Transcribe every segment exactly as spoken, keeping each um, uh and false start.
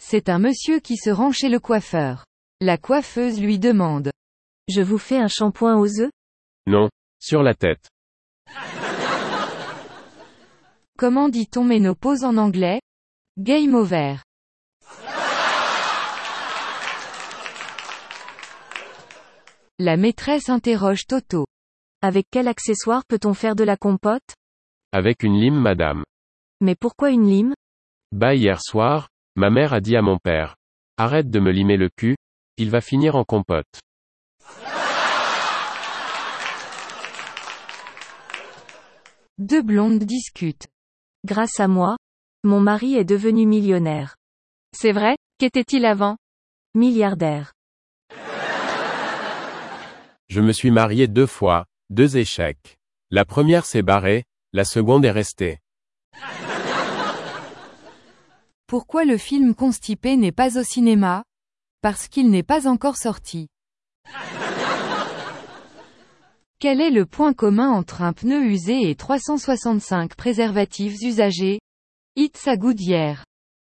C'est un monsieur qui se rend chez le coiffeur. La coiffeuse lui demande. Je vous fais un shampoing aux œufs? Non, sur la tête. Comment dit-on ménopause en anglais? Game over. La maîtresse interroge Toto. Avec quel accessoire peut-on faire de la compote? Avec une lime madame. Mais pourquoi une lime? Bah hier soir, ma mère a dit à mon père. Arrête de me limer le cul, il va finir en compote. Deux blondes discutent. Grâce à moi, mon mari est devenu millionnaire. C'est vrai, qu'était-il avant? Milliardaire. Je me suis marié deux fois, deux échecs. La première s'est barrée, la seconde est restée. Pourquoi le film Constipé n'est pas au cinéma? Parce qu'il n'est pas encore sorti. Quel est le point commun entre un pneu usé et trois cent soixante-cinq préservatifs usagés? It's a Goodyear.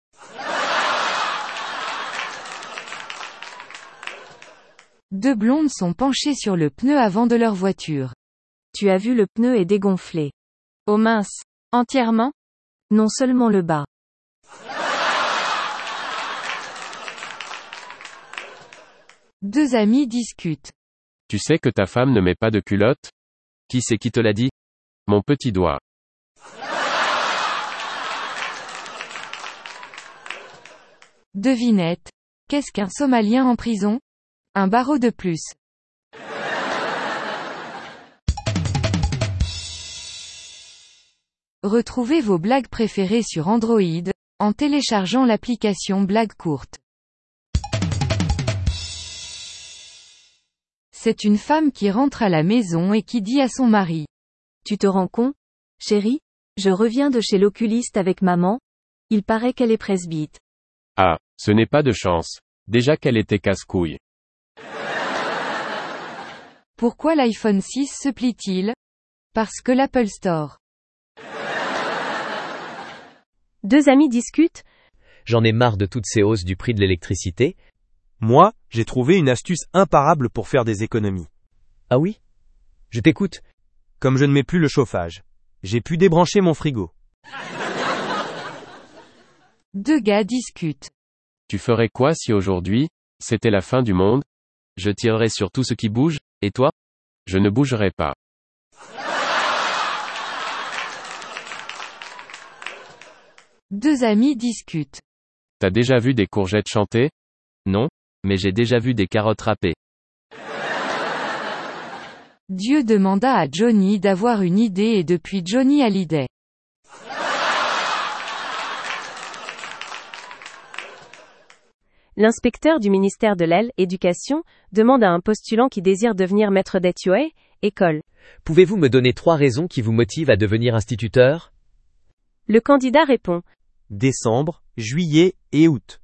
Deux blondes sont penchées sur le pneu avant de leur voiture. Tu as vu le pneu est dégonflé. Oh mince. Entièrement? Non seulement le bas. Deux amis discutent. Tu sais que ta femme ne met pas de culotte? Qui c'est qui te l'a dit? Mon petit doigt. Devinette. Qu'est-ce qu'un Somalien en prison? Un barreau de plus. Retrouvez vos blagues préférées sur Android, en téléchargeant l'application Blague Courte. C'est une femme qui rentre à la maison et qui dit à son mari. Tu te rends compte, chérie? Je reviens de chez l'oculiste avec maman. Il paraît qu'elle est presbyte. Ah, ce n'est pas de chance. Déjà qu'elle était casse-couille. Pourquoi l'iPhone six se plie-t-il? Parce que l'Apple Store. Deux amis discutent. J'en ai marre de toutes ces hausses du prix de l'électricité. Moi, j'ai trouvé une astuce imparable pour faire des économies. Ah oui? Je t'écoute. Comme je ne mets plus le chauffage, j'ai pu débrancher mon frigo. Deux gars discutent. Tu ferais quoi si aujourd'hui, c'était la fin du monde? Je tirerais sur tout ce qui bouge, et toi? Je ne bougerais pas. Deux amis discutent. T'as déjà vu des courgettes chanter? Non, mais j'ai déjà vu des carottes râpées. Dieu demanda à Johnny d'avoir une idée et depuis Johnny a l'idée. L'inspecteur du ministère de l'Éducation demande à un postulant qui désire devenir maître d'études, école. Pouvez-vous me donner trois raisons qui vous motivent à devenir instituteur? Le candidat répond. Décembre, juillet et août.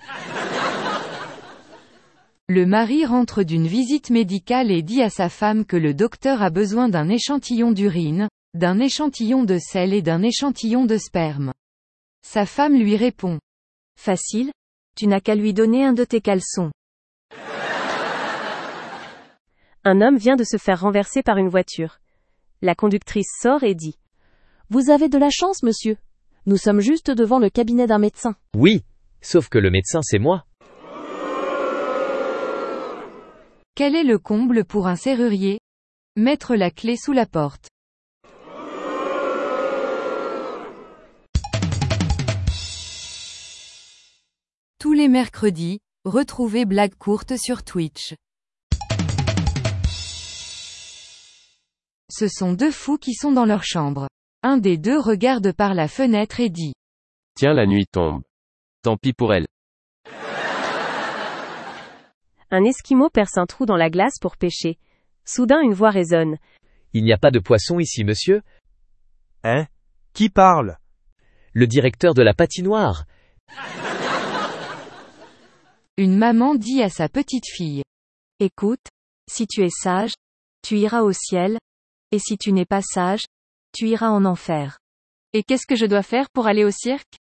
Le mari rentre d'une visite médicale et dit à sa femme que le docteur a besoin d'un échantillon d'urine, d'un échantillon de sel et d'un échantillon de sperme. Sa femme lui répond. Facile, tu n'as qu'à lui donner un de tes caleçons. Un homme vient de se faire renverser par une voiture. La conductrice sort et dit. Vous avez de la chance, monsieur. Nous sommes juste devant le cabinet d'un médecin. Oui, sauf que le médecin c'est moi. Quel est le comble pour un serrurier? Mettre la clé sous la porte. Tous les mercredis, retrouvez Blague Courte sur Twitch. Ce sont deux fous qui sont dans leur chambre. Un des deux regarde par la fenêtre et dit. Tiens, la nuit tombe. Tant pis pour elle. Un esquimau perce un trou dans la glace pour pêcher. Soudain une voix résonne. Il n'y a pas de poisson ici, monsieur? Hein? Qui parle? Le directeur de la patinoire. Une maman dit à sa petite fille. Écoute, si tu es sage, tu iras au ciel, et si tu n'es pas sage, tu iras en enfer. Et qu'est-ce que je dois faire pour aller au cirque?